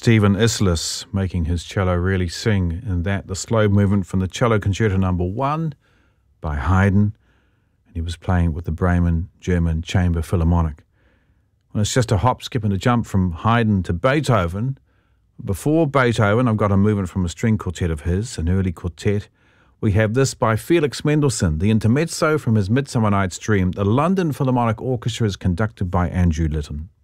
Stephen Islis making his cello really sing in that, the slow movement from the Cello Concerto No. 1 by Haydn, and he was playing with the Bremen German Chamber Philharmonic. Well, it's just a hop, skip and a jump from Haydn to Beethoven. Before Beethoven, I've got a movement from a string quartet of his, an early quartet. We have this by Felix Mendelssohn, the intermezzo from his Midsummer Night's Dream. The London Philharmonic Orchestra is conducted by Andrew Litton.